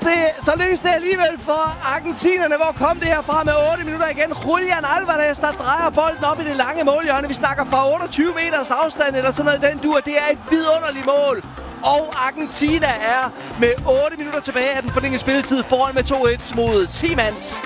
lykkes det alligevel for argentinerne. Hvor kom det herfra med 8 minutter igen? Julian Alvarez, der drejer bolden op i det lange målhjørne. Vi snakker fra 28 meters afstand eller sådan noget den dur. Det er et vidunderligt mål. Og Argentina er med 8 minutter tilbage af den forlængede spilletid foran med 2-1 mod 10 mands